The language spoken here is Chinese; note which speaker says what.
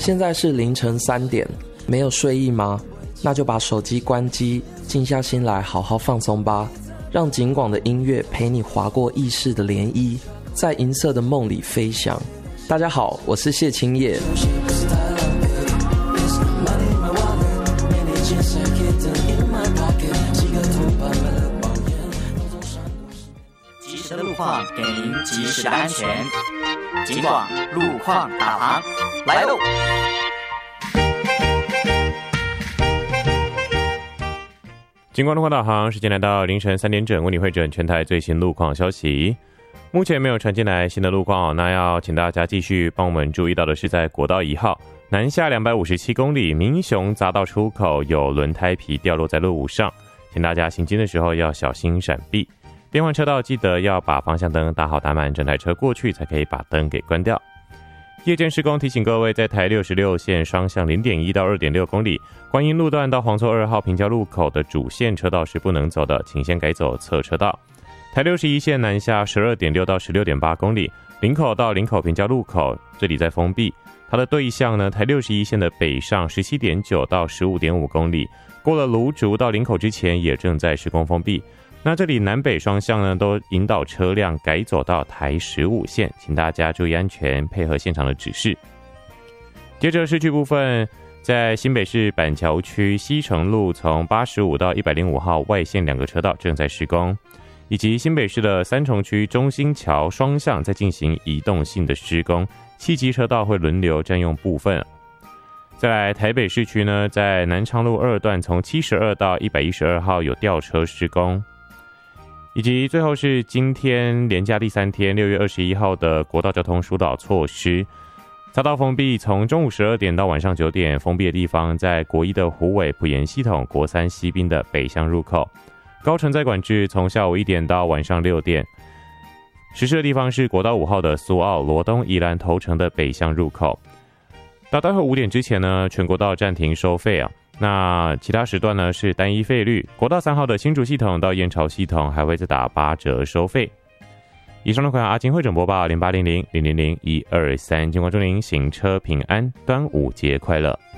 Speaker 1: 现在是凌晨3点，没有睡意吗？那就把手机关机，静下心来好好放松吧，让警广的音乐陪你划过意识的涟漪，在银色的梦里飞翔。大家好，我是谢清业。
Speaker 2: 及时的路况给您及时的安全。警广路况导航来喽！
Speaker 3: 警广路况导航时间来到凌晨3点整，为你汇整全台最新路况消息。目前没有传进来新的路况，那要请大家继续帮我们注意到的是，在国道1号南下257公里民雄匝道出口有轮胎皮掉落在路上，请大家行经的时候要小心闪避。变换车道记得要把方向灯打好打满，整台车过去才可以把灯给关掉。夜间施工提醒各位，在台66线双向 0.1 到 2.6 公里观音路段到黄厝2号平交路口的主线车道是不能走的，请先改走侧车道。台61线南下 12.6 到 16.8 公里林口到林口平交路口，这里在封闭。它的对向呢，台61线的北上 17.9 到 15.5 公里，过了芦竹到林口之前也正在施工封闭。那这里南北双向呢，都引导车辆改走到台15线，请大家注意安全，配合现场的指示。接着市区部分，在新北市板桥区西城路从85到105号外线2个车道正在施工，以及新北市的三重区中兴桥双向在进行移动性的施工，7级车道会轮流占用部分。再来台北市区呢，在南昌路2段从72到112号有吊车施工。以及最后是今天连假第3天6月21号的国道交通疏导措施，匝道封闭，从中午12点到晚上9点，封闭的地方在国1的虎尾埔盐系统、国3西滨的北向入口，高承载管制从下午1点到晚上6点。实施的地方是国道5号的苏澳、罗东、宜兰头城的北向入口。到待会5点之前呢，全国道暂停收费啊。那其他时段呢是单一费率，国道3号的新竹系统到燕巢系统还会再打8折收费。以上的款阿金汇整播报0800000123，经过祝您行车平安，端午节快乐。